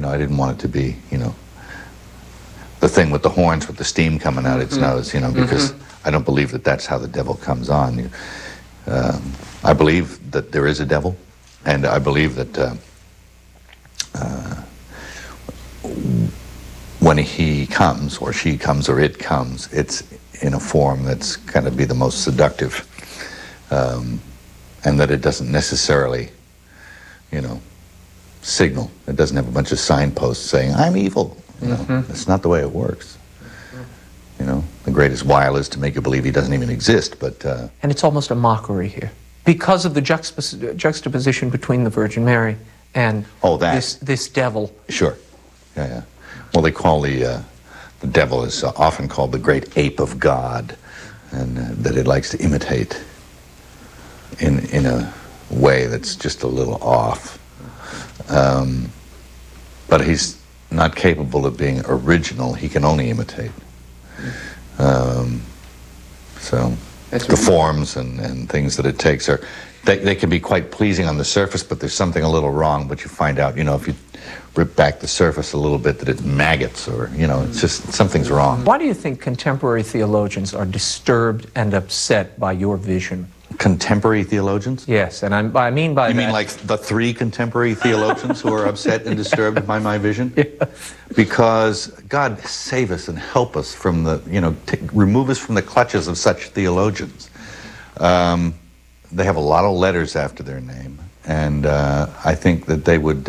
I didn't want it to be, the thing with the horns with the steam coming out its nose, because I don't believe that that's how the devil comes on. I believe that there is a devil, and I believe that when he comes, or she comes, or it comes, it's in a form that's going to be the most seductive, and that it doesn't necessarily, signal. It doesn't have a bunch of signposts saying, I'm evil. That's not the way it works. The greatest wile is to make you believe he doesn't even exist, but... And it's almost a mockery here, because of the juxtaposition between the Virgin Mary and this devil. Sure. Yeah. Well, they call the devil is often called the great ape of God, and that it likes to imitate in a way that's just a little off. But he's not capable of being original. He can only imitate. So the forms and things that it takes they can be quite pleasing on the surface, but there's something a little wrong. But you find out, if you rip back the surface a little bit, that it's maggots, or it's just something's wrong. Why do you think contemporary theologians are disturbed and upset by your vision? Contemporary theologians? Yes, and I mean by that... You mean like the 3 contemporary theologians who are upset and disturbed by my vision? Yeah. Because God save us and help us from remove us from the clutches of such theologians. They have a lot of letters after their name, and I think that they would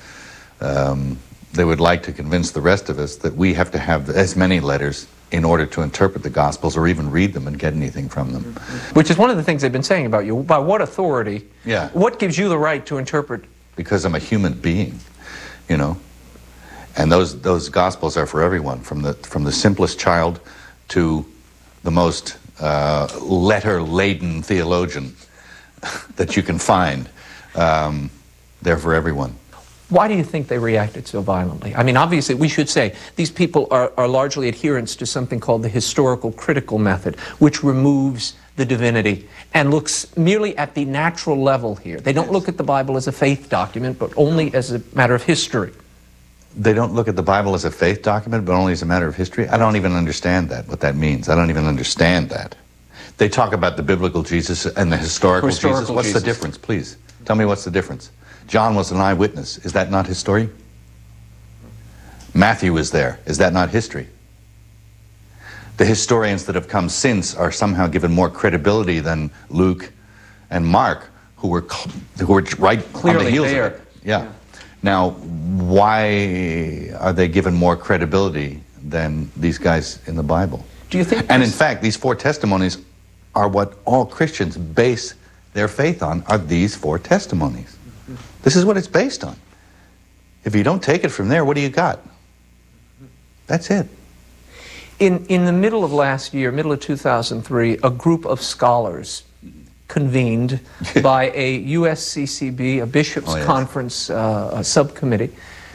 like to convince the rest of us that we have to have as many letters in order to interpret the Gospels or even read them and get anything from them. Which is one of the things they've been saying about you. By what authority? Yeah. What gives you the right to interpret? Because I'm a human being, And those Gospels are for everyone, from the simplest child to the most letter-laden theologian that you can find. They're for everyone. Why do you think they reacted so violently? I mean, obviously, we should say these people are largely adherents to something called the historical critical method, which removes the divinity and looks merely at the natural level here. They don't look at the Bible as a faith document, but only as a matter of history. They don't look at the Bible as a faith document, but only as a matter of history? I don't even understand what that means. I don't even understand that. They talk about the biblical Jesus and the historical Jesus. What's the difference, please? Tell me what's the difference. John was an eyewitness. Is that not history? Matthew was there. Is that not history? The historians that have come since are somehow given more credibility than Luke and Mark, who were right clearly on the heels of it. Yeah. Now, why are they given more credibility than these guys in the Bible? Do you think? And in fact, these 4 testimonies are what all Christians base their faith on, are these 4 testimonies. This is what it's based on. If you don't take it from there, what do you got? That's it. In the middle of last year, middle of 2003, a group of scholars convened by a USCCB, a bishops' conference subcommittee,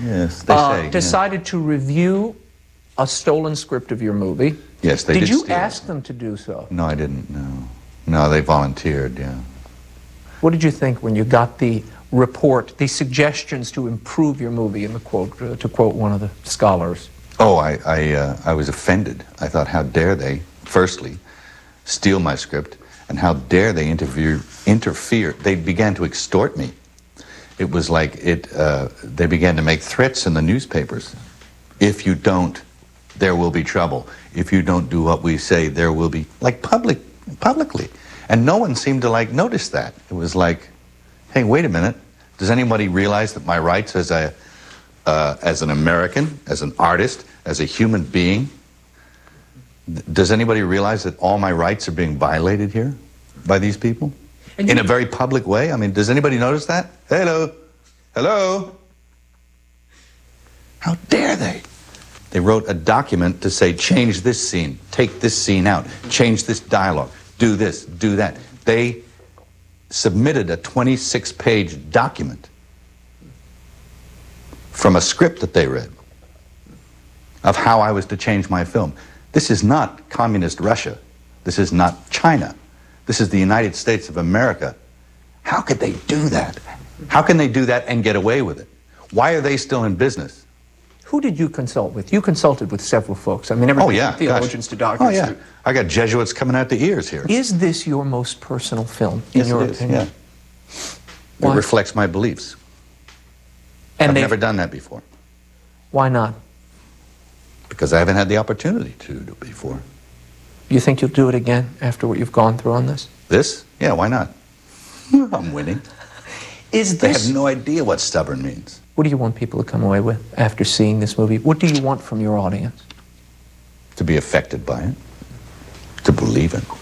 decided to review a stolen script of your movie. Yes, they did. Did you ask them to do so? No, I didn't, no. No, they volunteered, yeah. What did you think when you got the report, the suggestions to improve your movie, in the quote, to quote one of the scholars? Oh, I was offended. I thought, how dare they, firstly, steal my script, and how dare they interfere. They began to extort me. It was like they began to make threats in the newspapers. If you don't, there will be trouble. If you don't do what we say, there will be, like publicly. And no one seemed to notice that. It was like, hey, wait a minute. Does anybody realize that my rights as an American, as an artist, as a human being, does anybody realize that all my rights are being violated here by these people? In a very public way? I mean, does anybody notice that? Hello? Hello? How dare they? They wrote a document to say, change this scene, take this scene out, change this dialogue, do this, do that. They submitted a 26-page document from a script that they read of how I was to change my film. This is not communist Russia. This is not China. This is the United States of America. How could they do that? How can they do that and get away with it? Why are they still in business? Who did you consult with? You consulted with several folks. I mean, everybody from theologians to doctors. Oh, yeah. I got Jesuits coming out the ears here. Is this your most personal film, in yes, your it is, opinion? Yeah. It reflects my beliefs. And I've never done that before. Why not? Because I haven't had the opportunity to do it before. You think you'll do it again after what you've gone through on this? This? Yeah, why not? I'm winning. They have no idea what stubborn means. What do you want people to come away with after seeing this movie? What do you want from your audience? To be affected by it. To believe it.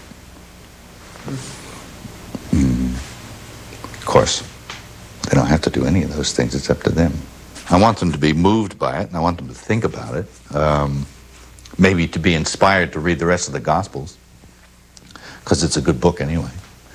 Of course, they don't have to do any of those things. It's up to them. I want them to be moved by it, and I want them to think about it. Maybe to be inspired to read the rest of the Gospels, because it's a good book anyway.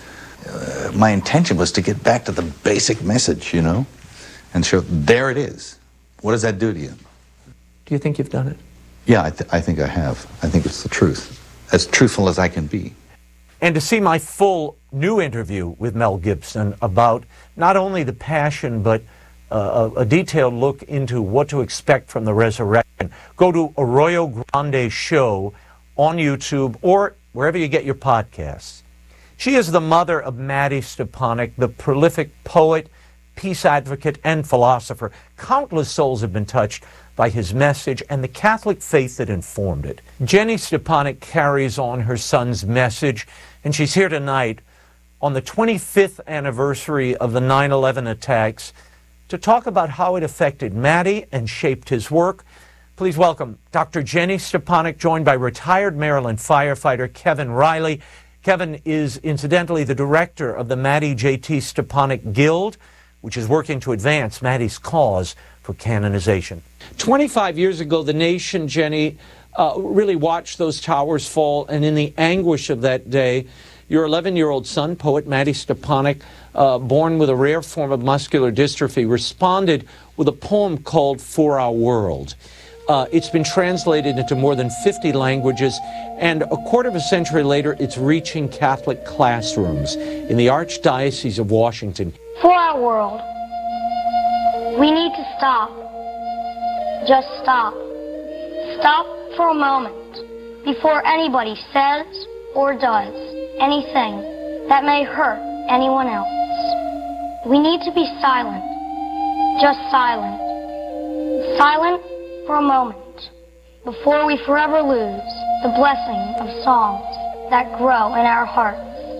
My intention was to get back to the basic message, you know, and show, there it is. What does that do to you? Do you think you've done it? Yeah, I think I have. I think it's the truth. As truthful as I can be. And to see my full new interview with Mel Gibson about not only the Passion, but a detailed look into what to expect from the resurrection, go to Arroyo Grande Show on YouTube or wherever you get your podcasts. She is the mother of Maddie Stepanek, the prolific poet, peace advocate, and philosopher. Countless souls have been touched by his message and the Catholic faith that informed it. Jenny Stepanek carries on her son's message, and she's here tonight on the 25th anniversary of the 9/11 attacks to talk about how it affected Maddie and shaped his work. Please welcome Dr. Jenny Stepanek, joined by retired Maryland firefighter Kevin Riley. Kevin is incidentally the director of the Maddie J.T. Stepanek Guild, which is working to advance Maddie's cause for canonization. 25 years ago, the nation, Jenny, really watched those towers fall, and in the anguish of that day, your 11-year-old son, poet Maddie Stepanek, born with a rare form of muscular dystrophy, responded with a poem called For Our World. It's been translated into more than 50 languages, and a quarter of a century later, it's reaching Catholic classrooms in the Archdiocese of Washington. For our world, we need to stop. Just stop. Stop for a moment before anybody says or does anything that may hurt anyone else. We need to be silent. Just silent. Silent for a moment before we forever lose the blessing of songs that grow in our hearts.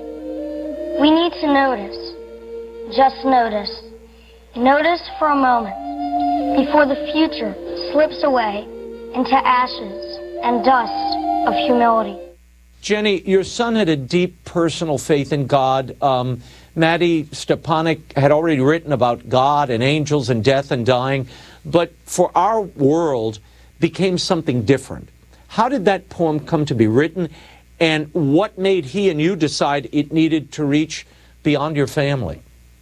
We need to notice, just notice, notice for a moment before the future slips away into ashes and dust of humility. Jenny, your son had a deep personal faith in God. Maddie Stepanek had already written about God and angels and death and dying, but for our world became something different. How did that poem come to be written, and what made he and you decide it needed to reach beyond your family?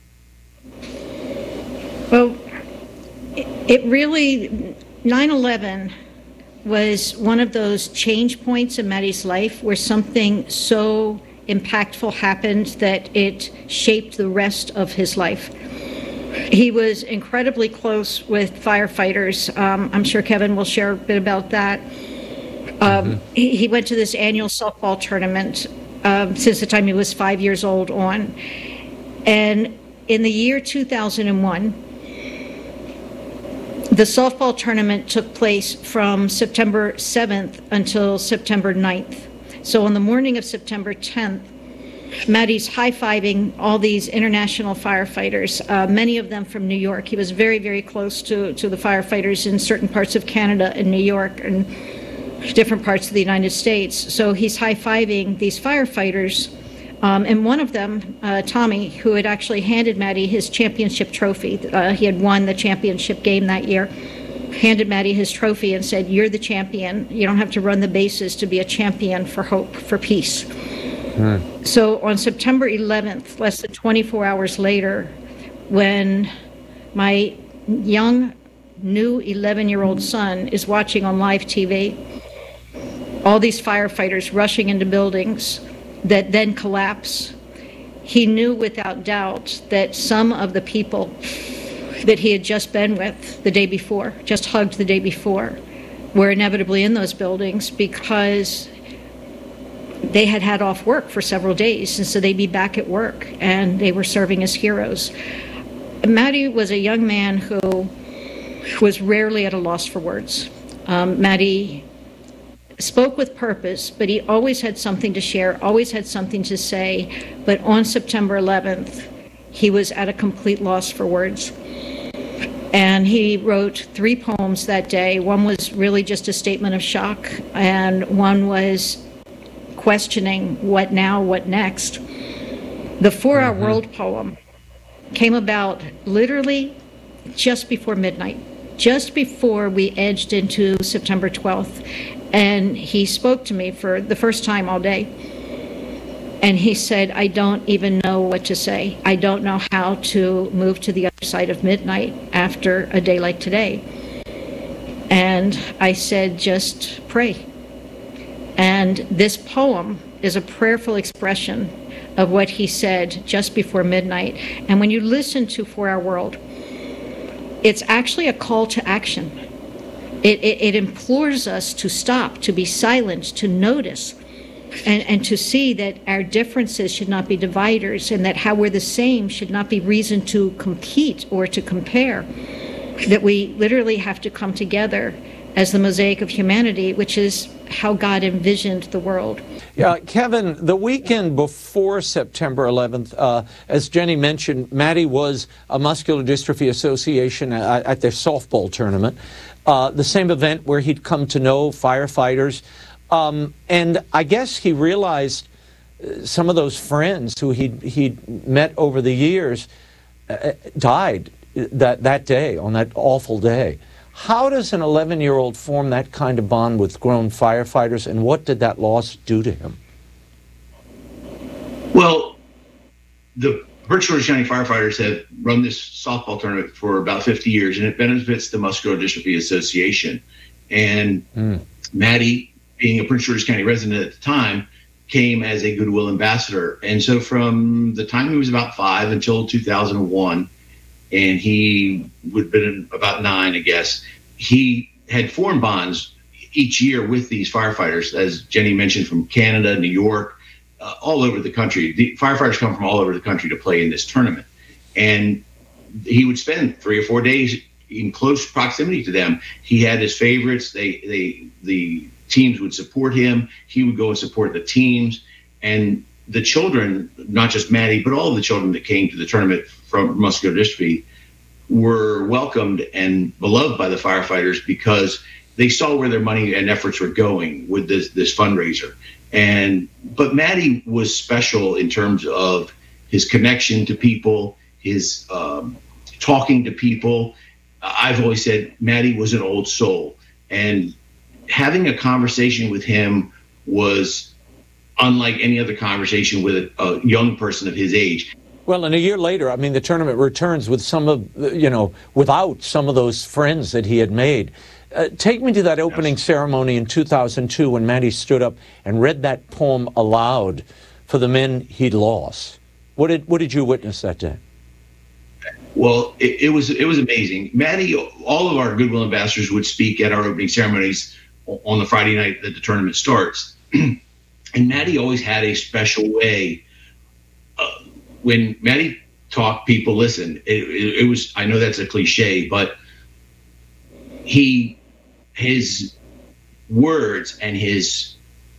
Well, it really, 9/11 was one of those change points in Maddie's life where something so impactful happened that it shaped the rest of his life. He was incredibly close with firefighters. I'm sure Kevin will share a bit about that. He went to this annual softball tournament since the time he was 5 years old on. And in the year 2001, the softball tournament took place from September 7th until September 9th. So on the morning of September 10th, Maddie's high-fiving all these international firefighters, many of them from New York. He was very, very close to the firefighters in certain parts of Canada and New York and different parts of the United States. So he's high-fiving these firefighters, and one of them, Tommy, who had actually handed Maddie his championship trophy. He had won the championship game that year, handed Maddie his trophy and said, "You're the champion. You don't have to run the bases to be a champion for hope, for peace." So on September 11th, less than 24 hours later, when my young, new 11-year-old son is watching on live TV, all these firefighters rushing into buildings that then collapse, he knew without doubt that some of the people that he had just been with the day before, just hugged the day before, were inevitably in those buildings because they had had off work for several days, and so they'd be back at work, and they were serving as heroes. Matty was a young man who was rarely at a loss for words. Matty spoke with purpose, but he always had something to share, always had something to say. But on September 11th, he was at a complete loss for words. And he wrote 3 poems that day. One was really just a statement of shock, and one was questioning what now, what next. The 4-Hour World poem came about literally just before midnight, just before we edged into September 12th. And he spoke to me for the first time all day. And he said, I don't even know what to say. I don't know how to move to the other side of midnight after a day like today. And I said, just pray. And this poem is a prayerful expression of what he said just before midnight. And when you listen to 4-Hour World, it's actually a call to action. It implores us to stop, to be silent, to notice, and to see that our differences should not be dividers, and that how we're the same should not be reason to compete or to compare, that we literally have to come together as the mosaic of humanity, which is how God envisioned the world. Yeah, Kevin, the weekend before September 11th, as Jenny mentioned, Matty was a Muscular Dystrophy Association at their softball tournament, the same event where he'd come to know firefighters. And I guess he realized some of those friends who he'd met over the years died that day, on that awful day. How does an 11-year-old form that kind of bond with grown firefighters, and what did that loss do to him? Well, the Prince George's County firefighters have run this softball tournament for about 50 years, and it benefits the Muscular Dystrophy Association. And Matty, being a Prince George's County resident at the time, came as a Goodwill ambassador. And so from the time he was about 5 until 2001, and he would have been about 9, I guess, he had formed bonds each year with these firefighters, as Jenny mentioned, from Canada, New York, all over the country. The firefighters come from all over the country to play in this tournament. And he would spend 3 or 4 days in close proximity to them. He had his favorites. The teams would support him. He would go and support the teams. And the children, not just Matty, but all of the children that came to the tournament from muscular dystrophy, were welcomed and beloved by the firefighters because they saw where their money and efforts were going with this fundraiser. But Matty was special in terms of his connection to people, his talking to people. I've always said Matty was an old soul, and having a conversation with him was unlike any other conversation with a young person of his age. Well, and a year later, I mean, the tournament returns with some of, without some of those friends that he had made. Take me to that opening ceremony in 2002 when Matty stood up and read that poem aloud for the men he'd lost. What did you witness that day? Well, it was amazing. Matty, all of our Goodwill ambassadors would speak at our opening ceremonies on the Friday night that the tournament starts. And Matty always had a special way. When Matty talked, people listened. It was, I know that's a cliche, but his words and his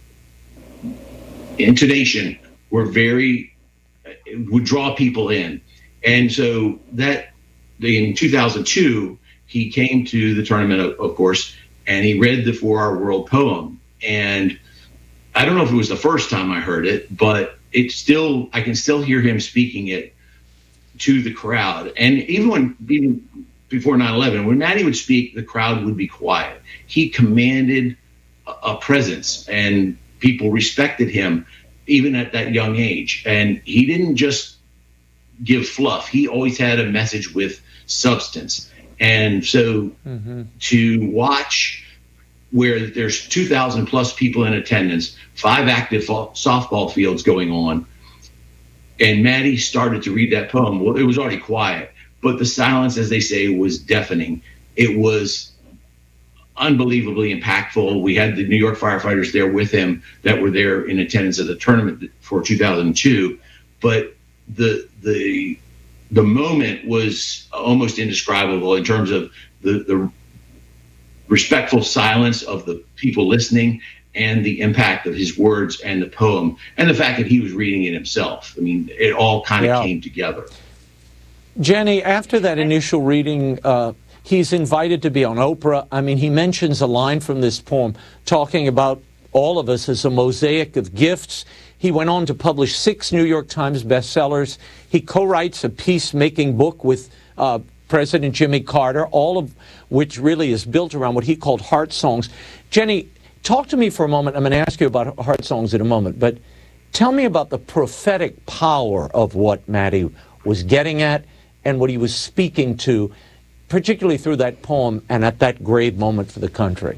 intonation were would draw people in. And so that in 2002, he came to the tournament, of course, and he read the 4-Hour World poem. And I don't know if it was the first time I heard it, but I can still hear him speaking it to the crowd. And even before 9/11, when Matty would speak, the crowd would be quiet. He commanded a presence, and people respected him even at that young age. And he didn't just give fluff. He always had a message with substance. And so to watch where there's 2,000 plus people in attendance, 5 active softball fields going on, and Matty started to read that poem. Well, it was already quiet, but the silence, as they say, was deafening. It was unbelievably impactful. We had the New York firefighters there with him that were there in attendance at the tournament for 2002. But the moment was almost indescribable in terms of the respectful silence of the people listening and the impact of his words and the poem and the fact that he was reading it himself. I mean, it all kind of came together. Jenny, after that initial reading, he's invited to be on Oprah. I mean, he mentions a line from this poem talking about all of us as a mosaic of gifts. He went on to publish 6 New York Times bestsellers. He co-writes a peacemaking book with President Jimmy Carter, all of which really is built around what he called heart songs. Jenny, talk to me for a moment. I'm going to ask you about heart songs in a moment, but tell me about the prophetic power of what Matty was getting at and what he was speaking to, particularly through that poem and at that grave moment for the country.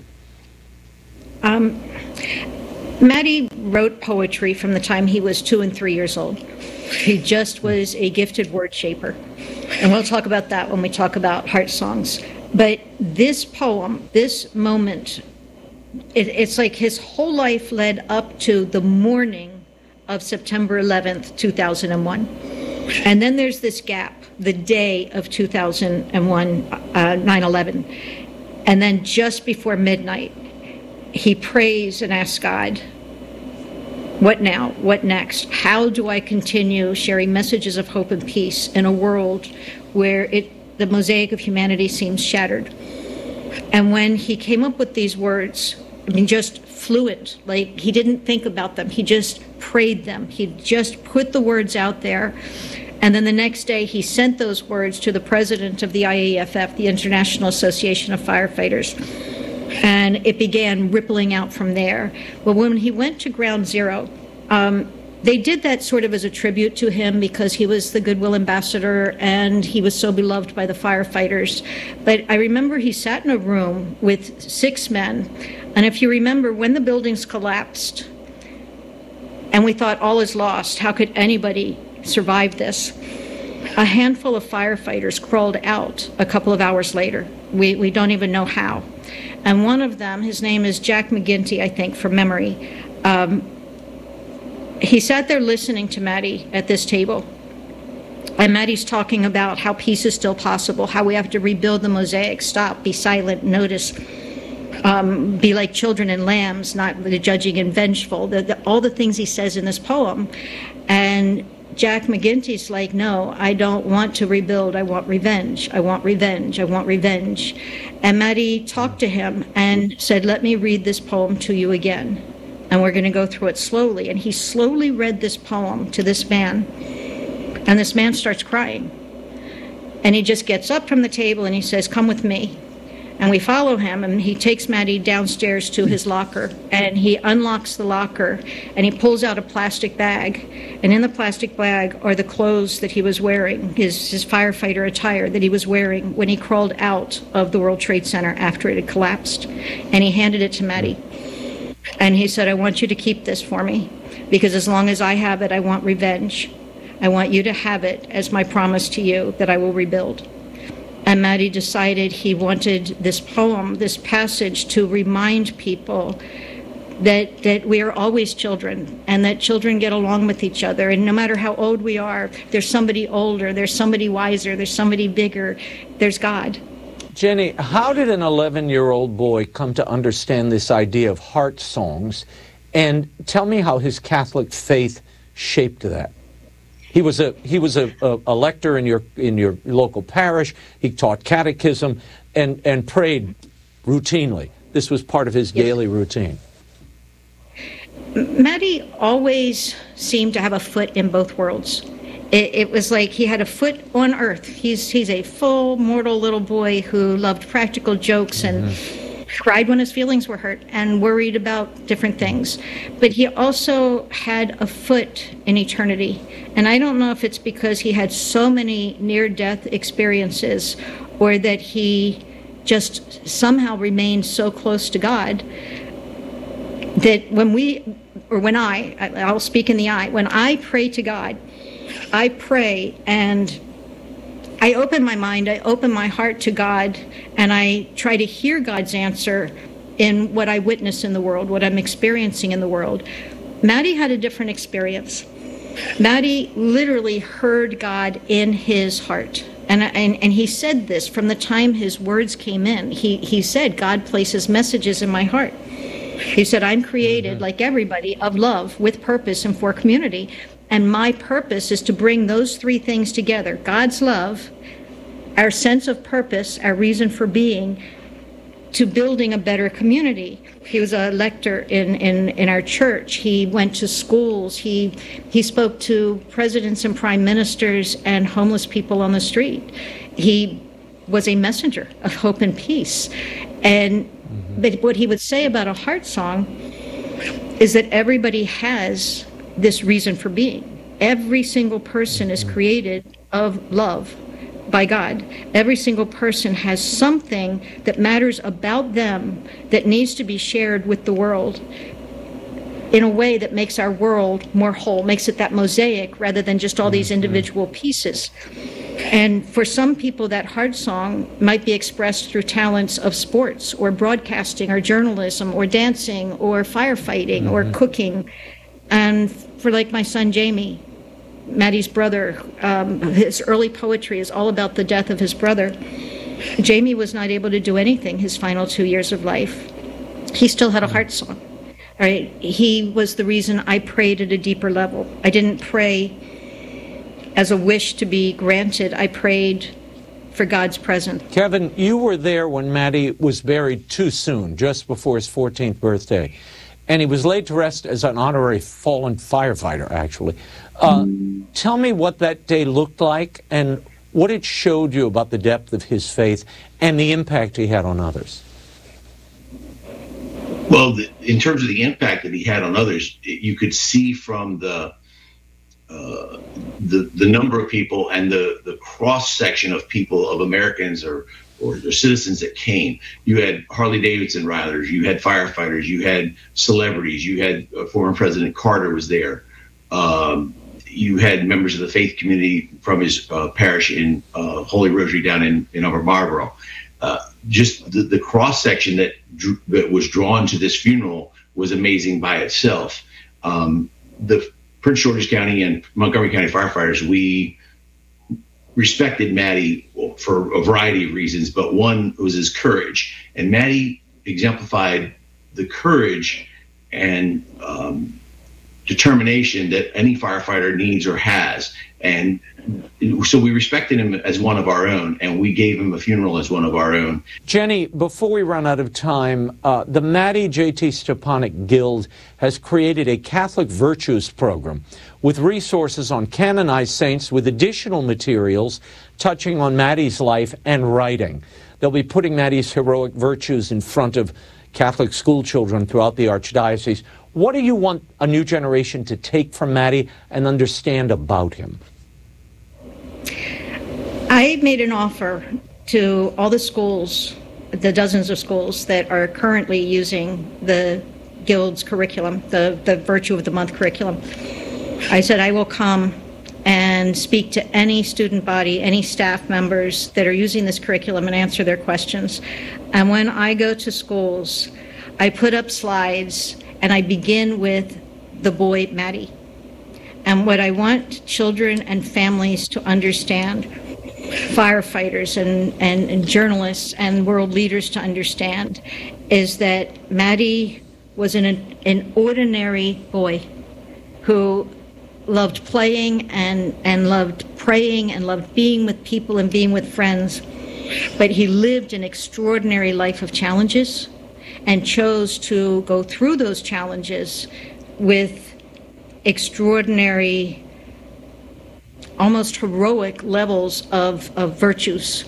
Matty wrote poetry from the time he was 2 and 3 years old. He just was a gifted word shaper. And we'll talk about that when we talk about heart songs. But this poem, this moment, it's like his whole life led up to the morning of September 11th, 2001. And then there's this gap, the day of 2001, 9/11. And then just before midnight, he prays and asks God, what now? What next? How do I continue sharing messages of hope and peace in a world where the mosaic of humanity seems shattered? And when he came up with these words, I mean, just fluent, like he didn't think about them. He just prayed them. He just put the words out there. And then the next day he sent those words to the president of the IAFF, the International Association of Firefighters. And it began rippling out from there. But when he went to Ground Zero, they did that sort of as a tribute to him because he was the Goodwill Ambassador and he was so beloved by the firefighters. But I remember he sat in a room with 6 men. And if you remember, when the buildings collapsed and we thought all is lost, how could anybody survive this? A handful of firefighters crawled out a couple of hours later. We don't even know how. And one of them, his name is Jack McGinty, I think, from memory. He sat there listening to Matty at this table. And Matty's talking about how peace is still possible, how we have to rebuild the mosaic, stop, be silent, notice, be like children and lambs, not judging and vengeful, all the things he says in this poem. And Jack McGinty's like, no, I don't want to rebuild. I want revenge. I want revenge. I want revenge. And Matty talked to him and said, let me read this poem to you again. And we're going to go through it slowly. And he slowly read this poem to this man. And this man starts crying. And he just gets up from the table and he says, come with me. And we follow him, and he takes Matty downstairs to his locker, and he unlocks the locker, and he pulls out a plastic bag, and in the plastic bag are the clothes that he was wearing, his firefighter attire that he was wearing when he crawled out of the World Trade Center after it had collapsed, and he handed it to Matty. And he said, I want you to keep this for me, because as long as I have it, I want revenge. I want you to have it as my promise to you that I will rebuild. And Matty decided he wanted this poem, this passage, to remind people that we are always children and that children get along with each other. And no matter how old we are, there's somebody older, there's somebody wiser, there's somebody bigger, there's God. Jenny, how did an 11-year-old boy come to understand this idea of heart songs? And tell me how his Catholic faith shaped that. He was a lector in your local parish. He taught catechism and prayed routinely. This was part of his daily routine. Matty always seemed to have a foot in both worlds. It was like he had a foot on earth. He's a full mortal little boy who loved practical jokes and cried when his feelings were hurt and worried about different things. But he also had a foot in eternity. And I don't know if it's because he had so many near-death experiences or that he just somehow remained so close to God that I'll speak in the I, when I pray to God, I pray and I open my mind, I open my heart to God, and I try to hear God's answer in what I witness in the world, what I'm experiencing in the world. Maddie had a different experience. Maddie literally heard God in his heart. And he said this from the time his words came in. He said, God places messages in my heart. He said, I'm created, like everybody, of love, with purpose, and for community. And my purpose is to bring those three things together: God's love, our sense of purpose, our reason for being, to building a better community. He was a lector in our church. He went to schools. He spoke to presidents and prime ministers and homeless people on the street. He was a messenger of hope and peace. But what he would say about a heart song is that everybody has this reason for being. Every single person is created of love by God. Every single person has something that matters about them that needs to be shared with the world in a way that makes our world more whole, makes it that mosaic rather than just all these individual pieces. And for some people, that heart song might be expressed through talents of sports or broadcasting or journalism or dancing or firefighting or cooking. And for like my son Jamie, Maddie's brother, his early poetry is all about the death of his brother. Jamie was not able to do anything his final 2 years of life. He still had a heart song. All right? He was the reason I prayed at a deeper level. I didn't pray as a wish to be granted. I prayed for God's presence. Kevin, you were there when Maddie was buried too soon, just before his 14th birthday. And he was laid to rest as an honorary fallen firefighter, actually. Tell me what that day looked like and what it showed you about the depth of his faith and the impact he had on others. Well, in terms of the impact that he had on others, you could see from the number of people and the cross section of people, of Americans or citizens that came. You had Harley Davidson riders, you had firefighters, you had celebrities, you had former President Carter was there. You had members of the faith community from his parish in Holy Rosary down in Upper Marlboro. Just the cross section that was drawn to this funeral was amazing by itself. The Prince George's County and Montgomery County firefighters, we respected Maddie for a variety of reasons, but one was his courage. And Maddie exemplified the courage and determination that any firefighter needs or has. And so we respected him as one of our own, and we gave him a funeral as one of our own. Jenny, before we run out of time, the Maddie J.T. Stepanek Guild has created a Catholic Virtues program with resources on canonized saints with additional materials touching on Maddie's life and writing. They'll be putting Maddie's heroic virtues in front of Catholic school children throughout the Archdiocese. What do you want a new generation to take from Maddie and understand about him? I made an offer to all the schools, the dozens of schools that are currently using the Guild's curriculum, the Virtue of the Month curriculum. I said I will come and speak to any student body, any staff members that are using this curriculum and answer their questions. And when I go to schools, I put up slides and I begin with the boy Maddie. And what I want children and families to understand, firefighters and journalists and world leaders to understand, is that Maddie was an ordinary boy who loved playing and loved praying and loved being with people and being with friends. But he lived an extraordinary life of challenges and chose to go through those challenges with extraordinary, almost heroic levels of virtues.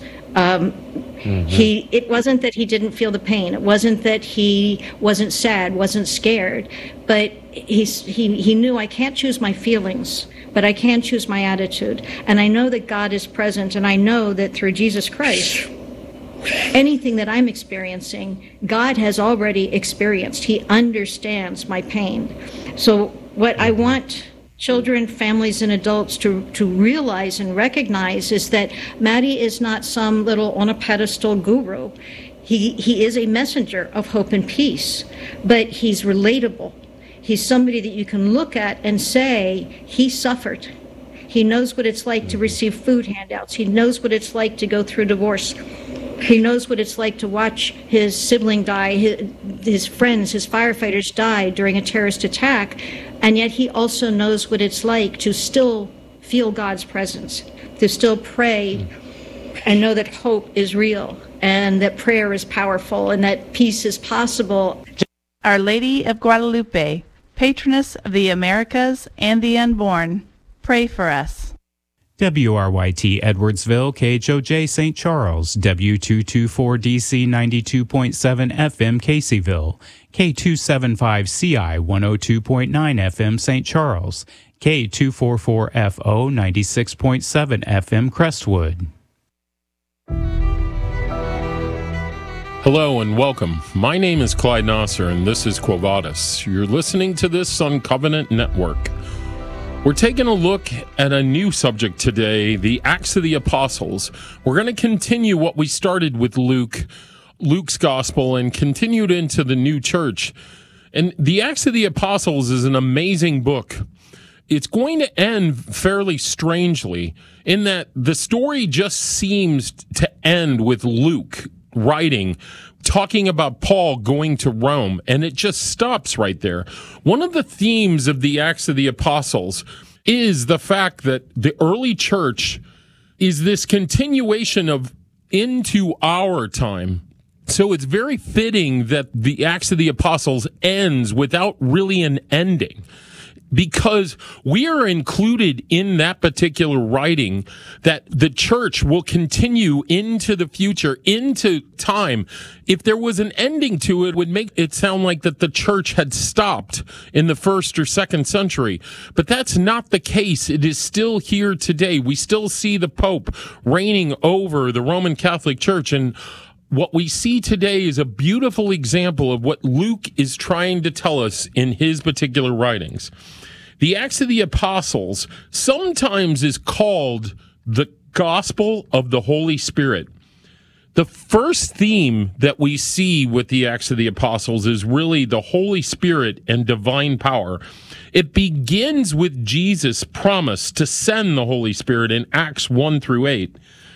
It wasn't that he didn't feel the pain. It wasn't that he wasn't sad, wasn't scared, but he knew, I can't choose my feelings, but I can choose my attitude. And I know that God is present, and I know that through Jesus Christ, anything that I'm experiencing, God has already experienced. He understands my pain. So what I want children, families, and adults to realize and recognize is that Maddie is not some little on a pedestal guru. He is a messenger of hope and peace, but he's relatable. He's somebody that you can look at and say, he suffered. He knows what it's like to receive food handouts. He knows what it's like to go through divorce. He knows what it's like to watch his sibling die, his friends, his firefighters die during a terrorist attack. And yet he also knows what it's like to still feel God's presence, to still pray and know that hope is real and that prayer is powerful and that peace is possible. Our Lady of Guadalupe, patroness of the Americas and the unborn, pray for us. WRYT Edwardsville, KHOJ St. Charles, W224DC 92.7 FM Caseyville, K275CI 102.9 FM St. Charles, K244FO 96.7 FM Crestwood. Hello and welcome. My name is Clyde Nasser and this is Quo Vadis. You're listening to this on Covenant Network. We're taking a look at a new subject today, the Acts of the Apostles. We're going to continue what we started with Luke's Gospel, and continued into the new church. And the Acts of the Apostles is an amazing book. It's going to end fairly strangely in that the story just seems to end with Luke writing, talking about Paul going to Rome, and it just stops right there. One of the themes of the Acts of the Apostles is the fact that the early church is this continuation of into our time. So it's very fitting that the Acts of the Apostles ends without really an ending, because we are included in that particular writing, that the church will continue into the future, into time. If there was an ending to it, would make it sound like that the church had stopped in the 1st or 2nd century. But that's not the case. It is still here today. We still see the Pope reigning over the Roman Catholic Church, and what we see today is a beautiful example of what Luke is trying to tell us in his particular writings. The Acts of the Apostles sometimes is called the Gospel of the Holy Spirit. The first theme that we see with the Acts of the Apostles is really the Holy Spirit and divine power. It begins with Jesus' promise to send the Holy Spirit in Acts 1-8,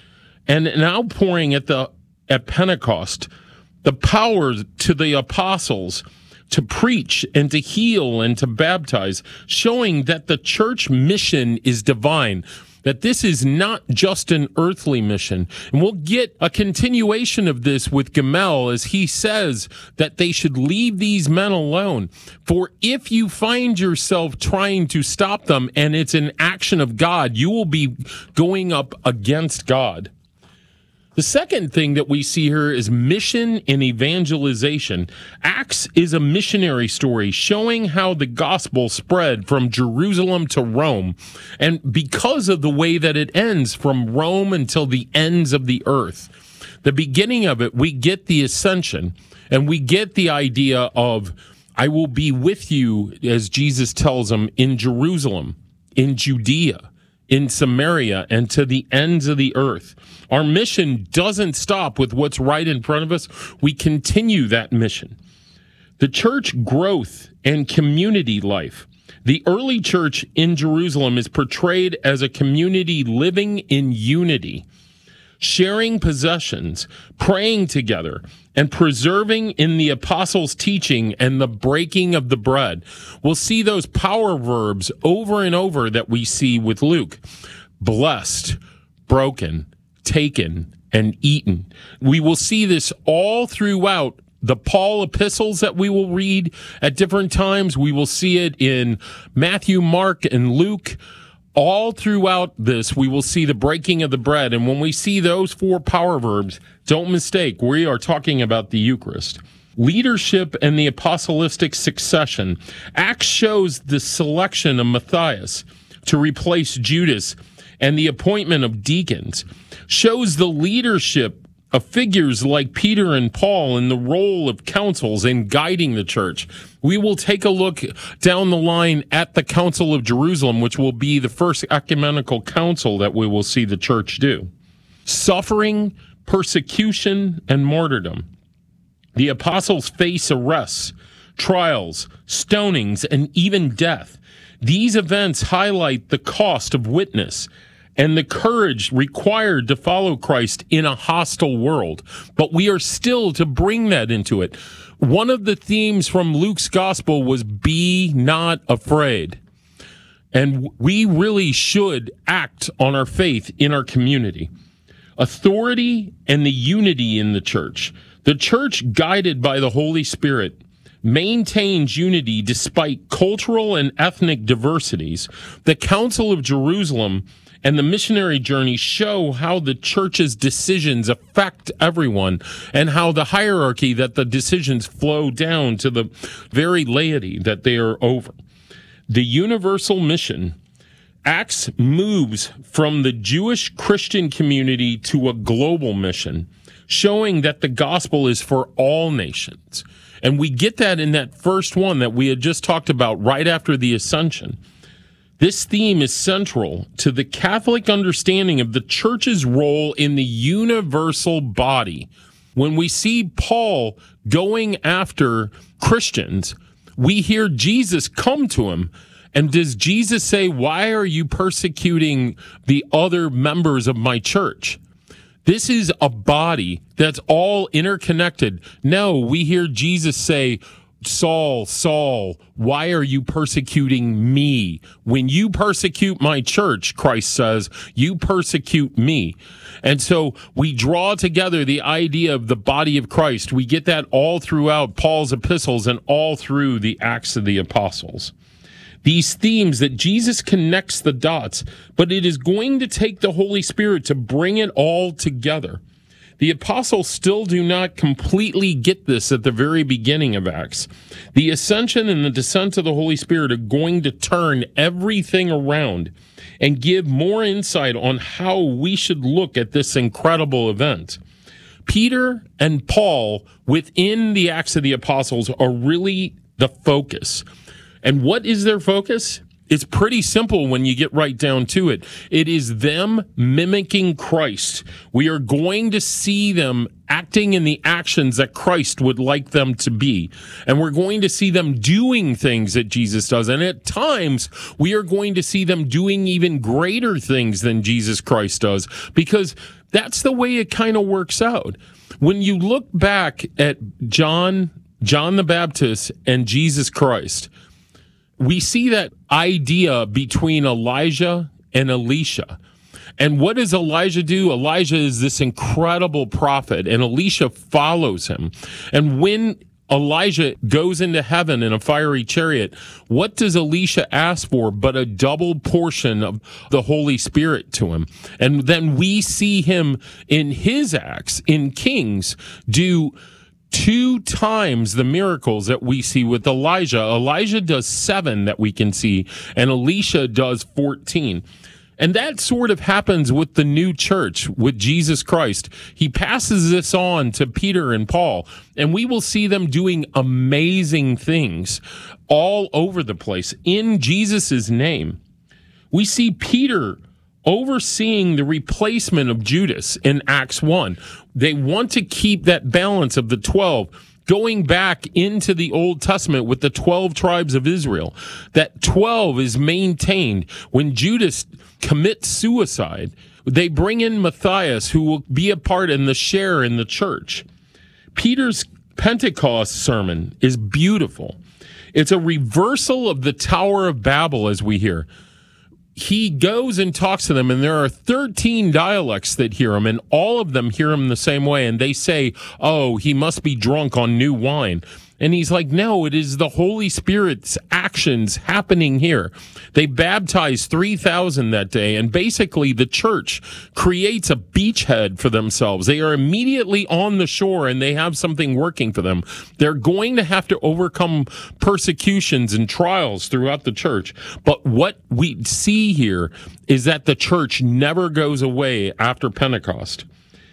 and an outpouring at Pentecost, the power to the apostles to preach and to heal and to baptize, showing that the church mission is divine, that this is not just an earthly mission. And we'll get a continuation of this with Gamel as he says that they should leave these men alone. For if you find yourself trying to stop them and it's an action of God, you will be going up against God. The second thing that we see here is mission and evangelization. Acts is a missionary story showing how the gospel spread from Jerusalem to Rome. And because of the way that it ends from Rome until the ends of the earth, the beginning of it, we get the ascension and we get the idea of, I will be with you, as Jesus tells them, in Jerusalem, in Judea, in Samaria, and to the ends of the earth. Our mission doesn't stop with what's right in front of us. We continue that mission. The church growth and community life. The early church in Jerusalem is portrayed as a community living in unity, sharing possessions, praying together, and preserving in the apostles' teaching and the breaking of the bread. We'll see those power verbs over and over that we see with Luke. Blessed, broken, taken, and eaten. We will see this all throughout the Paul epistles that we will read at different times. We will see it in Matthew, Mark, and Luke. All throughout this, we will see the breaking of the bread. And when we see those 4 power verbs, don't mistake, we are talking about the Eucharist. Leadership and the apostolistic succession. Acts shows the selection of Matthias to replace Judas and the appointment of deacons. Shows the leadership of figures like Peter and Paul in the role of councils in guiding the church. We will take a look down the line at the Council of Jerusalem, which will be the first ecumenical council that we will see the church do. Suffering, persecution, and martyrdom. The apostles face arrests, trials, stonings, and even death. These events highlight the cost of witness and the courage required to follow Christ in a hostile world. But we are still to bring that into it. One of the themes from Luke's gospel was be not afraid. And we really should act on our faith in our community. Authority and the unity in the church. The church, guided by the Holy Spirit, maintains unity despite cultural and ethnic diversities. The Council of Jerusalem and the missionary journey show how the church's decisions affect everyone and how the hierarchy that the decisions flow down to the very laity that they are over. The universal mission, Acts moves from the Jewish Christian community to a global mission, showing that the gospel is for all nations. And we get that in that first one that we had just talked about right after the ascension. This theme is central to the Catholic understanding of the church's role in the universal body. When we see Paul going after Christians, we hear Jesus come to him. And does Jesus say, why are you persecuting the other members of my church? This is a body that's all interconnected. No, we hear Jesus say, Saul, Saul, why are you persecuting me? When you persecute my church, Christ says, you persecute me. And so we draw together the idea of the body of Christ. We get that all throughout Paul's epistles and all through the Acts of the Apostles. These themes that Jesus connects the dots, but it is going to take the Holy Spirit to bring it all together. The apostles still do not completely get this at the very beginning of Acts. The ascension and the descent of the Holy Spirit are going to turn everything around and give more insight on how we should look at this incredible event. Peter and Paul within the Acts of the Apostles are really the focus. And what is their focus? It's pretty simple when you get right down to it. It is them mimicking Christ. We are going to see them acting in the actions that Christ would like them to be. And we're going to see them doing things that Jesus does. And at times, we are going to see them doing even greater things than Jesus Christ does, because that's the way it kind of works out. When you look back at John the Baptist and Jesus Christ, we see that idea between Elijah and Elisha. And what does Elijah do? Elijah is this incredible prophet, and Elisha follows him. And when Elijah goes into heaven in a fiery chariot, what does Elisha ask for but a double portion of the Holy Spirit to him? And then we see him in his Acts, in Kings, do 2 times the miracles that we see with Elijah. Elijah does 7 that we can see, and Elisha does 14. And that sort of happens with the new church, with Jesus Christ. He passes this on to Peter and Paul, and we will see them doing amazing things all over the place in Jesus' name. We see Peter overseeing the replacement of Judas in Acts 1. They want to keep that balance of the 12, going back into the Old Testament with the 12 tribes of Israel. That 12 is maintained. When Judas commits suicide, they bring in Matthias, who will be a part and the share in the church. Peter's Pentecost sermon is beautiful. It's a reversal of the Tower of Babel, as we hear. He goes and talks to them, and there are 13 dialects that hear him, and all of them hear him the same way, and they say, oh, he must be drunk on new wine. And he's like, no, it is the Holy Spirit's actions happening here. They baptized 3,000 that day, and basically the church creates a beachhead for themselves. They are immediately on the shore, and they have something working for them. They're going to have to overcome persecutions and trials throughout the church. But what we see here is that the church never goes away after Pentecost.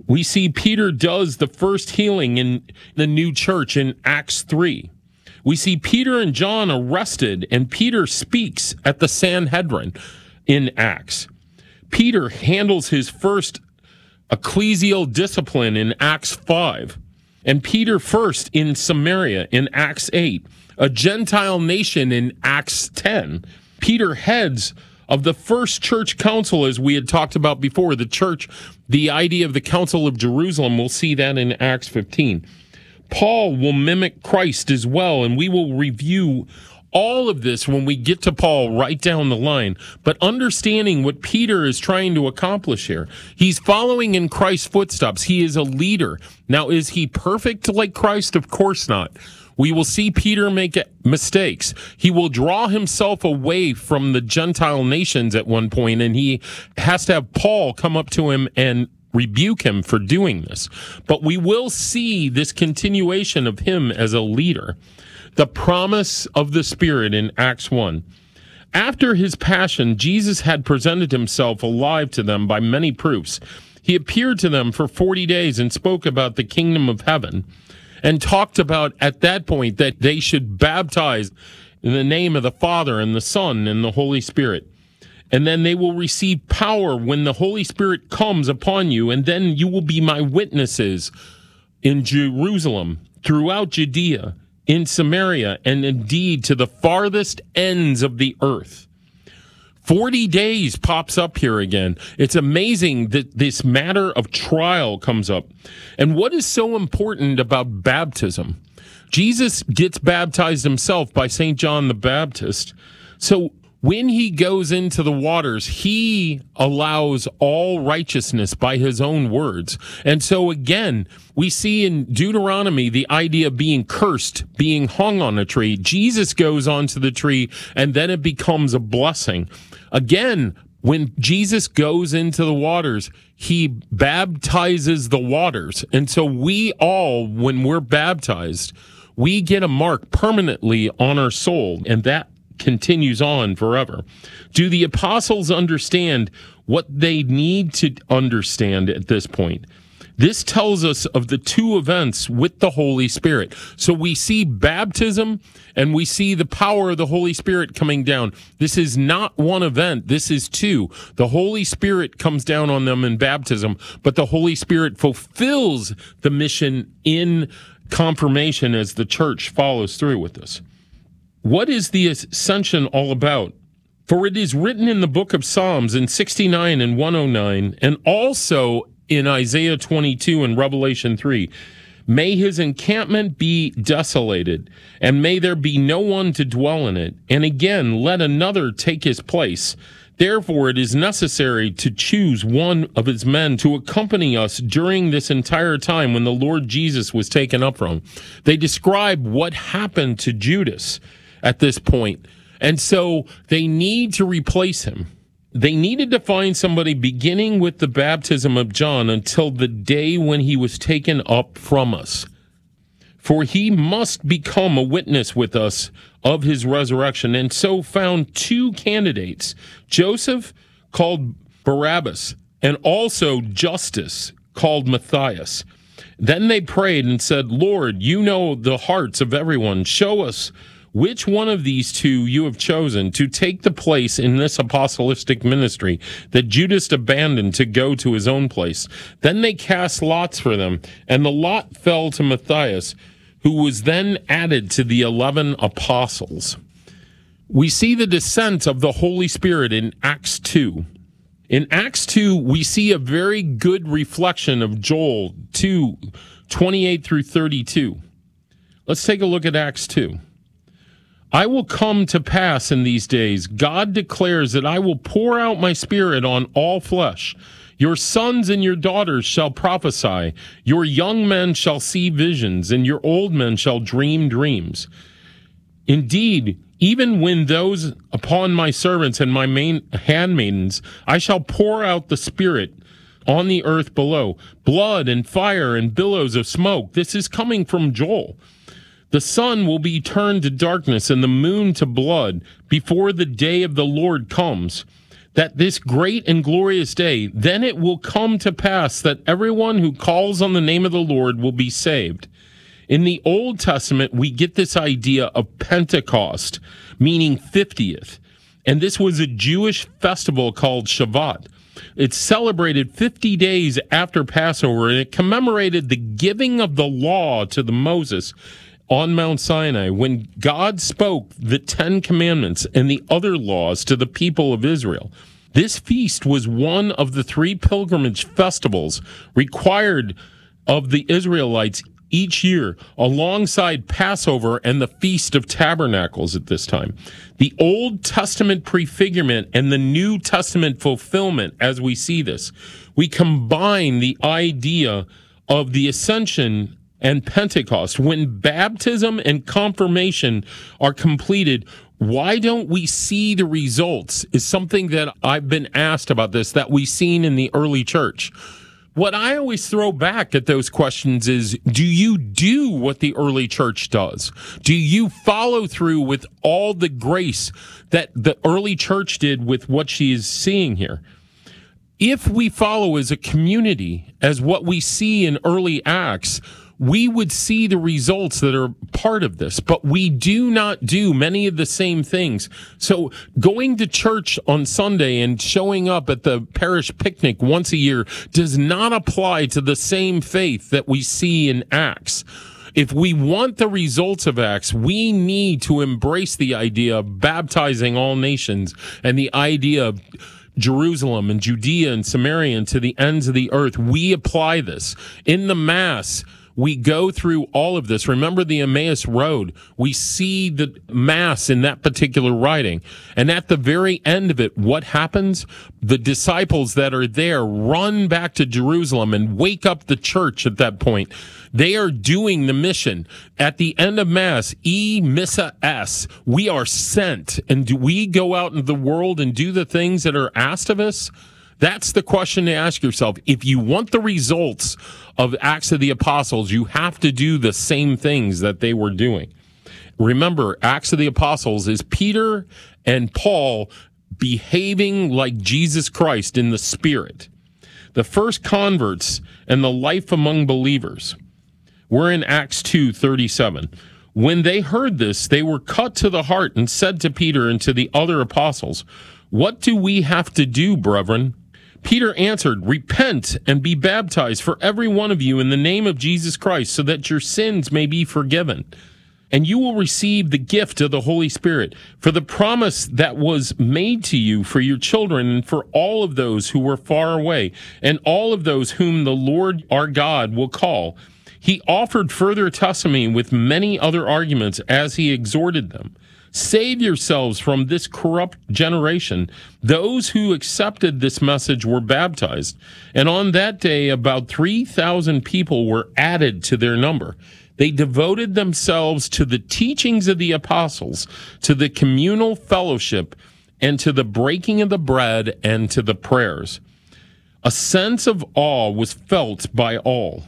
We see Peter does the first healing in the new church in Acts 3. We see Peter and John arrested, and Peter speaks at the Sanhedrin in Acts. Peter handles his first ecclesial discipline in Acts 5, and Peter first in Samaria in Acts 8, a Gentile nation in Acts 10. Peter heads of the first church council, as we had talked about before, the idea of the Council of Jerusalem. We'll see that in Acts 15. Paul will mimic Christ as well, and we will review all of this when we get to Paul right down the line. But understanding what Peter is trying to accomplish here, he's following in Christ's footsteps. He is a leader. Now, is he perfect like Christ? Of course not. We will see Peter make mistakes. He will draw himself away from the Gentile nations at one point, and he has to have Paul come up to him and rebuke him for doing this. But we will see this continuation of him as a leader. The promise of the Spirit in Acts 1. After his passion, Jesus had presented himself alive to them by many proofs. He appeared to them for 40 days and spoke about the kingdom of heaven, and talked about at that point that they should baptize in the name of the Father and the Son and the Holy Spirit. And then they will receive power when the Holy Spirit comes upon you, and then you will be my witnesses in Jerusalem, throughout Judea, in Samaria, and indeed to the farthest ends of the earth. 40 days pops up here again. It's amazing that this matter of trial comes up. And what is so important about baptism? Jesus gets baptized himself by St. John the Baptist. So when he goes into the waters, he allows all righteousness by his own words. And so again, we see in Deuteronomy the idea of being cursed, being hung on a tree. Jesus goes onto the tree, and then it becomes a blessing. Again, when Jesus goes into the waters, he baptizes the waters. And so we all, when we're baptized, we get a mark permanently on our soul, and that continues on forever. Do the apostles understand what they need to understand at this point? This tells us of the two events with the Holy Spirit. So we see baptism and we see the power of the Holy Spirit coming down. This is not one event. This is two. The Holy Spirit comes down on them in baptism, but the Holy Spirit fulfills the mission in confirmation as the church follows through with this. What is the ascension all about? For it is written in the book of Psalms in 69 and 109, and also in Isaiah 22 and Revelation 3, may his encampment be desolated, and may there be no one to dwell in it. And again, let another take his place. Therefore, it is necessary to choose one of his men to accompany us during this entire time when the Lord Jesus was taken up from. They describe what happened to Judas at this point. And so they need to replace him. They needed to find somebody beginning with the baptism of John until the day when he was taken up from us. For he must become a witness with us of his resurrection. And so found two candidates, Joseph, called Barabbas, and also Justus, called Matthias. Then they prayed and said, Lord, you know the hearts of everyone. Show us which one of these two you have chosen to take the place in this apostolic ministry that Judas abandoned to go to his own place. Then they cast lots for them, and the lot fell to Matthias, who was then added to the 11 apostles. We see the descent of the Holy Spirit in Acts 2. In Acts 2, we see a very good reflection of Joel 2, 28 through 32. Let's take a look at Acts 2. I will come to pass in these days, God declares, that I will pour out my spirit on all flesh. Your sons and your daughters shall prophesy. Your young men shall see visions, and your old men shall dream dreams. Indeed, even when those upon my servants and my handmaidens, I shall pour out the Spirit on the earth below, blood and fire and billows of smoke. This is coming from Joel. The sun will be turned to darkness and the moon to blood before the day of the Lord comes. that this great and glorious day, then it will come to pass that everyone who calls on the name of the Lord will be saved. In the Old Testament, we get this idea of Pentecost, meaning 50th. And this was a Jewish festival called Shavuot. It's celebrated 50 days after Passover, and it commemorated the giving of the law to the Moses on Mount Sinai when God spoke the 10 commandments and the other laws to the people of Israel. This feast was one of the 3 pilgrimage festivals required of the Israelites each year, alongside Passover and the Feast of Tabernacles at this time. The Old Testament prefigurement and the New Testament fulfillment, as we see this, we combine the idea of the ascension and Pentecost. When baptism and confirmation are completed, why don't we see the results is something that I've been asked about this, that we've seen in the early church. What I always throw back at those questions is, do you do what the early church does? Do you follow through with all the grace that the early church did with what she is seeing here? If we follow as a community, as what we see in early Acts, we would see the results that are part of this, but we do not do many of the same things. So going to church on Sunday and showing up at the parish picnic once a year does not apply to the same faith that we see in Acts. If we want the results of Acts, we need to embrace the idea of baptizing all nations and the idea of Jerusalem and Judea and Samaria and to the ends of the earth. We apply this in the Mass. We go through all of this. Remember the Emmaus Road. We see the Mass in that particular writing. And at the very end of it, what happens? The disciples that are there run back to Jerusalem and wake up the church at that point. They are doing the mission. At the end of Mass, E Missa Es, we are sent. And do we go out into the world and do the things that are asked of us? That's the question to ask yourself. If you want the results of Acts of the Apostles, you have to do the same things that they were doing. Remember, Acts of the Apostles is Peter and Paul behaving like Jesus Christ in the Spirit. The first converts and the life among believers were in Acts 2:37. When they heard this, they were cut to the heart and said to Peter and to the other apostles, "What do we have to do, brethren?" Peter answered, "Repent and be baptized for every one of you in the name of Jesus Christ, so that your sins may be forgiven. And you will receive the gift of the Holy Spirit. For the promise that was made to you for your children and for all of those who were far away, and all of those whom the Lord our God will call." He offered further testimony with many other arguments as he exhorted them. "Save yourselves from this corrupt generation." Those who accepted this message were baptized, and on that day about 3,000 people were added to their number. They devoted themselves to the teachings of the apostles, to the communal fellowship, and to the breaking of the bread and to the prayers. A sense of awe was felt by all,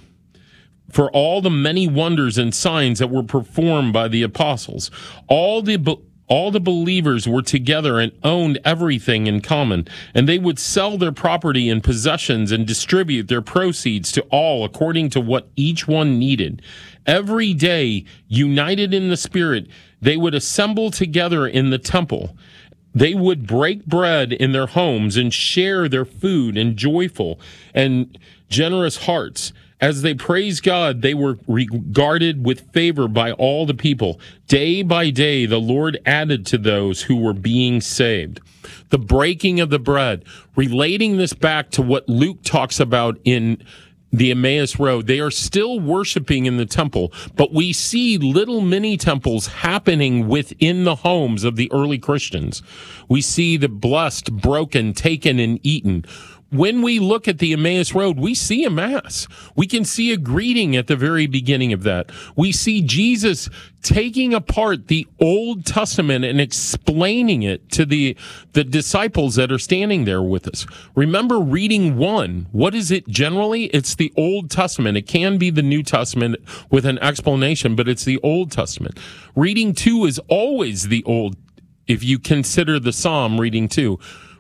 for all the many wonders and signs that were performed by the apostles. All the believers were together and owned everything in common, and they would sell their property and possessions and distribute their proceeds to all according to what each one needed. Every day, united in the Spirit, they would assemble together in the temple. They would break bread in their homes and share their food in joyful and generous hearts. As they praised God, they were regarded with favor by all the people. Day by day, the Lord added to those who were being saved. The breaking of the bread, relating this back to what Luke talks about in the Emmaus Road. They are still worshiping in the temple, but we see little mini temples happening within the homes of the early Christians. We see the blessed, broken, taken, and eaten. When we look at the Emmaus Road, we see a Mass. We can see a greeting at the very beginning of that. We see Jesus taking apart the Old Testament and explaining it to the disciples that are standing there with us. Remember reading 1. What is it generally? It's the Old Testament. It can be the New Testament with an explanation, but it's the Old Testament. Reading 2 is always the Old, if you consider the Psalm reading 2.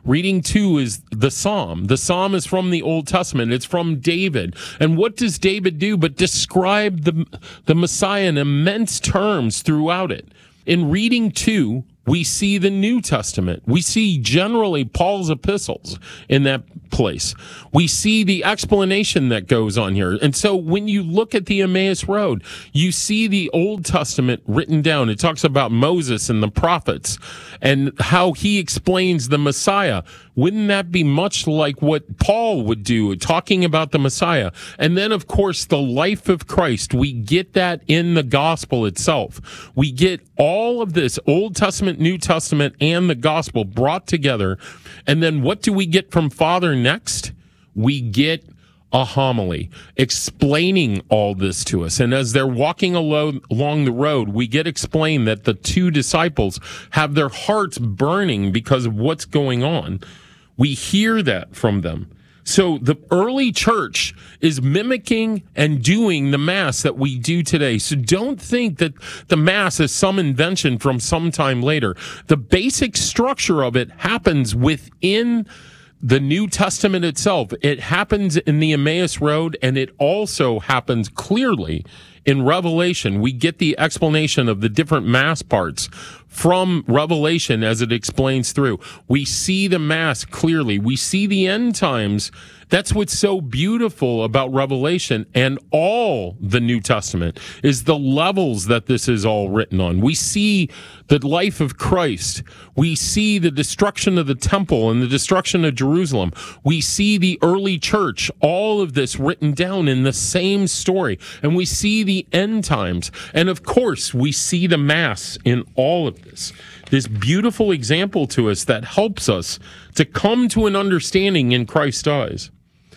Reading 2 is the Psalm. The Psalm is from the Old Testament. It's from David. And what does David do but describe the Messiah in immense terms throughout it? In Reading 2, we see the New Testament. We see generally Paul's epistles in that place. We see the explanation that goes on here. And so when you look at the Emmaus Road, you see the Old Testament written down. It talks about Moses and the prophets and how he explains the Messiah. Wouldn't that be much like what Paul would do, talking about the Messiah? And then, of course, the life of Christ. We get that in the gospel itself. We get all of this Old Testament, New Testament, and the gospel brought together. And then what do we get from Father next? We get a homily explaining all this to us. And as they're walking along the road, we get explained that the two disciples have their hearts burning because of what's going on. We hear that from them. So the early church is mimicking and doing the Mass that we do today. So don't think that the Mass is some invention from some time later. The basic structure of it happens within the New Testament itself. It happens in the Emmaus Road, and it also happens clearly in Revelation. We get the explanation of the different Mass parts from Revelation as it explains through. We see the Mass clearly. We see the end times. That's what's so beautiful about Revelation and all the New Testament is the levels that this is all written on. We see the life of Christ. We see the destruction of the temple and the destruction of Jerusalem. We see the early church, all of this written down in the same story. And we see the end times. And of course, we see the Mass in all of this beautiful example to us that helps us to come to an understanding in Christ's eyes.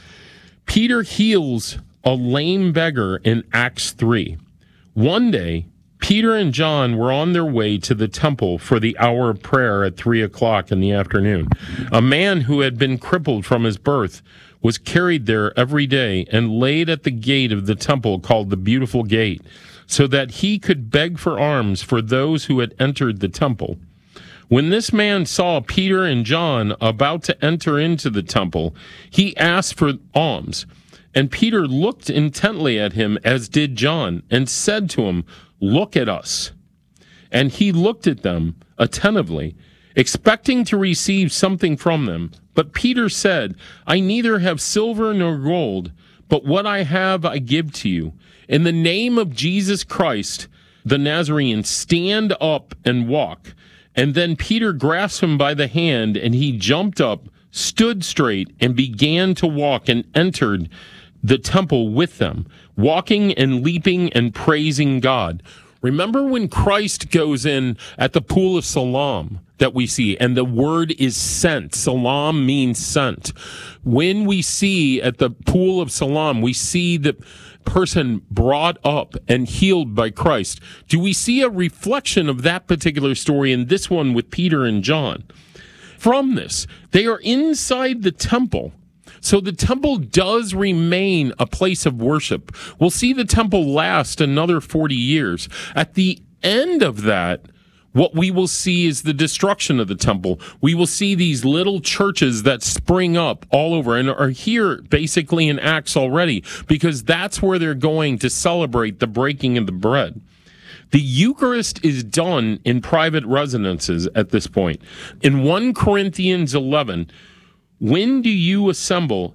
Peter heals a lame beggar in Acts 3. One day, Peter and John were on their way to the temple for the hour of prayer at 3 o'clock in the afternoon. A man who had been crippled from his birth was carried there every day and laid at the gate of the temple called the Beautiful Gate, so that he could beg for alms for those who had entered the temple. When this man saw Peter and John about to enter into the temple, he asked for alms. And Peter looked intently at him, as did John, and said to him, "Look at us." And he looked at them attentively, expecting to receive something from them. But Peter said, "I neither have silver nor gold, but what I have I give to you. In the name of Jesus Christ, the Nazarene, stand up and walk." And then Peter grasped him by the hand, and he jumped up, stood straight, and began to walk, and entered the temple with them, walking and leaping and praising God. Remember when Christ goes in at the pool of Siloam that we see, and the word is sent. Siloam means sent. When we see at the pool of Siloam, we see the person brought up and healed by Christ. Do we see a reflection of that particular story in this one with Peter and John? From this, they are inside the temple. So the temple does remain a place of worship. We'll see the temple last another 40 years. At the end of that, what we will see is the destruction of the temple. We will see these little churches that spring up all over and are here basically in Acts already, because that's where they're going to celebrate the breaking of the bread. The Eucharist is done in private residences at this point. In 1 Corinthians 11, when do you assemble?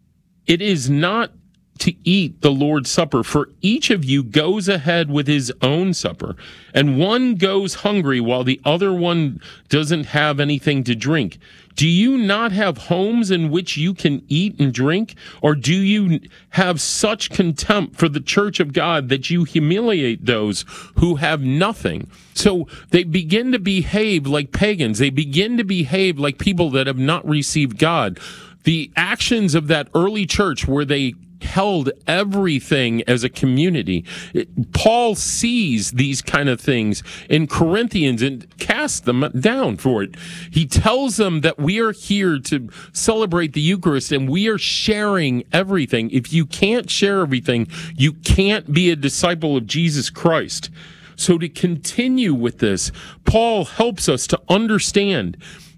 It is not to eat the Lord's Supper, for each of you goes ahead with his own supper, and one goes hungry while the other one doesn't have anything to drink. Do you not have homes in which you can eat and drink? Or do you have such contempt for the church of God that you humiliate those who have nothing? So they begin to behave like pagans. They begin to behave like people that have not received God. The actions of that early church where they held everything as a community. Paul sees these kind of things in Corinthians and casts them down for it. He tells them that we are here to celebrate the Eucharist and we are sharing everything. If you can't share everything, you can't be a disciple of Jesus Christ. So to continue with this, Paul helps us to understand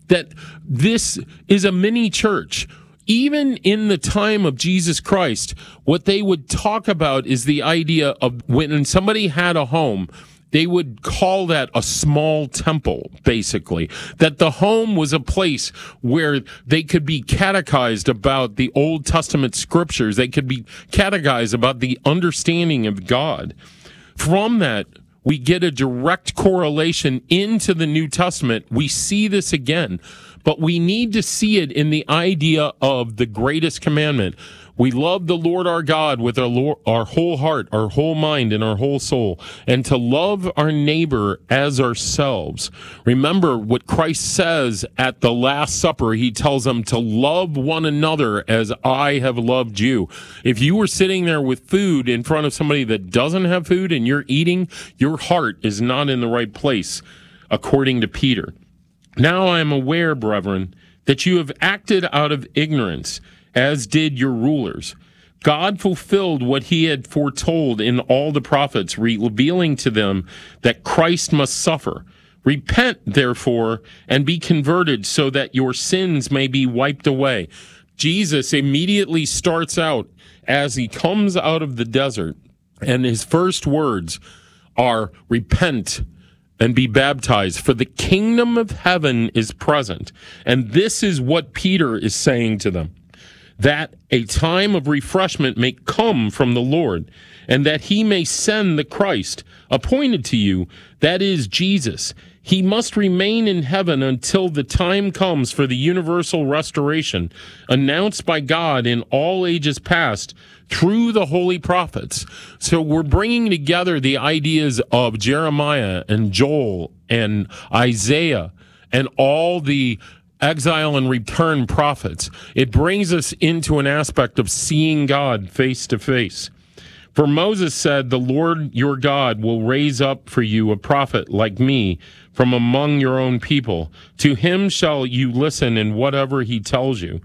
that this is a mini church. Even in the time of Jesus Christ, what they would talk about is the idea of when somebody had a home, they would call that a small temple, basically. That the home was a place where they could be catechized about the Old Testament scriptures. They could be catechized about the understanding of God. From that, we get a direct correlation into the New Testament. We see this again. But we need to see it in the idea of the greatest commandment. We love the Lord our God with our whole heart, our whole mind, and our whole soul, and to love our neighbor as ourselves. Remember what Christ says at the Last Supper. He tells them to love one another as I have loved you. If you were sitting there with food in front of somebody that doesn't have food and you're eating, your heart is not in the right place, according to Peter. Now I am aware, brethren, that you have acted out of ignorance, as did your rulers. God fulfilled what he had foretold in all the prophets, revealing to them that Christ must suffer. Repent, therefore, and be converted so that your sins may be wiped away. Jesus immediately starts out as he comes out of the desert, and his first words are, repent and be baptized, for the kingdom of heaven is present. And this is what Peter is saying to them, that a time of refreshment may come from the Lord, and that he may send the Christ appointed to you, that is Jesus. He must remain in heaven until the time comes for the universal restoration, announced by God in all ages past through the holy prophets. So we're bringing together the ideas of Jeremiah and Joel and Isaiah and all the exile and return prophets. It brings us into an aspect of seeing God face to face. For Moses said, the Lord your God will raise up for you a prophet like me from among your own people. To him shall you listen in whatever he tells you.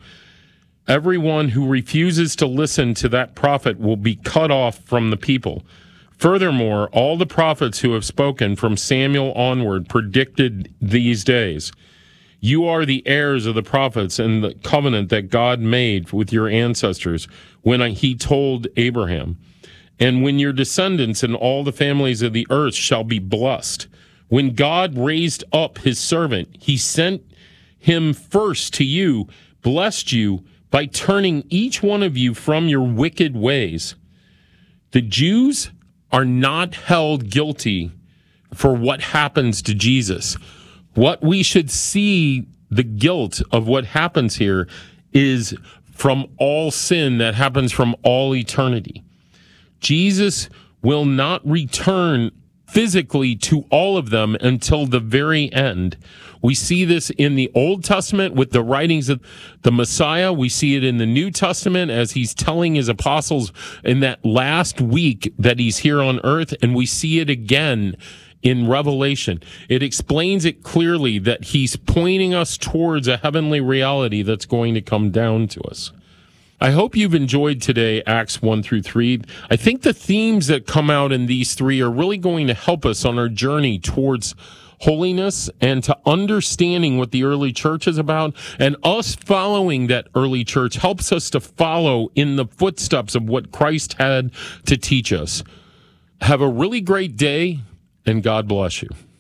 Everyone who refuses to listen to that prophet will be cut off from the people. Furthermore, all the prophets who have spoken from Samuel onward predicted these days. You are the heirs of the prophets and the covenant that God made with your ancestors when he told Abraham. And when your descendants and all the families of the earth shall be blessed. When God raised up his servant, he sent him first to you, blessed you, by turning each one of you from your wicked ways. The Jews are not held guilty for what happens to Jesus. What we should see, the guilt of what happens here, is from all sin that happens from all eternity. Jesus will not return physically to all of them until the very end. We see this in the Old Testament with the writings of the Messiah. We see it in the New Testament as he's telling his apostles in that last week that he's here on earth, and we see it again in Revelation. It explains it clearly that he's pointing us towards a heavenly reality that's going to come down to us. I hope you've enjoyed today, Acts 1 through 3. I think the themes that come out in these three are really going to help us on our journey towards holiness and to understanding what the early church is about. And us following that early church helps us to follow in the footsteps of what Christ had to teach us. Have a really great day, and God bless you.